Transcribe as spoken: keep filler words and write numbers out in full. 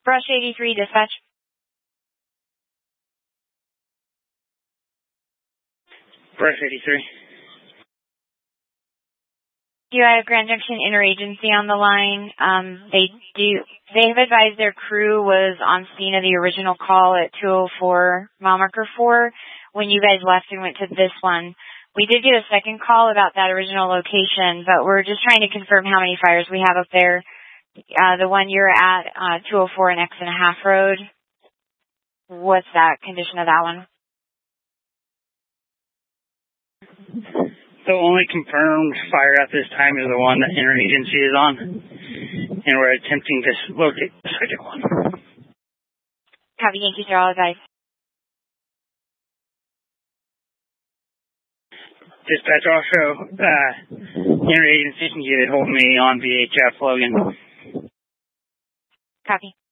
Brush eighty-three, dispatch. Brush eighty-three. You have Grand Junction Interagency on the line. Um, they do. They have advised their crew was on scene of the original call at two oh four, mile marker four, when you guys left and went to this one. We did get a second call about that original location, but we're just trying to confirm how many fires we have up there. Uh, the one you're at, uh, two oh four and X and a half road. What's that condition of that one? The only confirmed fire at this time is the one that Interagency is on, and we're attempting to locate the second one. Copy, Yankee, sir, all advice. Dispatch also, uh, Interagency can get a hold of me on V H F Logan. Copy.